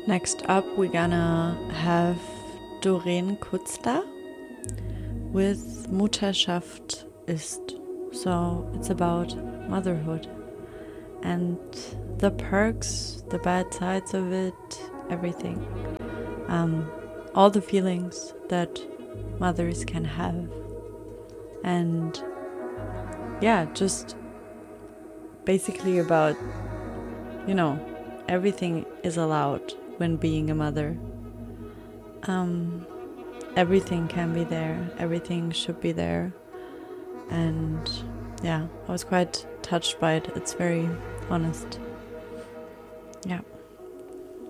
Next up, we're gonna have Doreen Kutzler with Mutterschaft ist. So it's about motherhood and the perks, the bad sides of it, everything. All the feelings that mothers can have. And yeah, just basically about, everything is allowed when being a mother. Everything can be there, everything should be there. And yeah, I was quite touched by it. It's very honest. Yeah,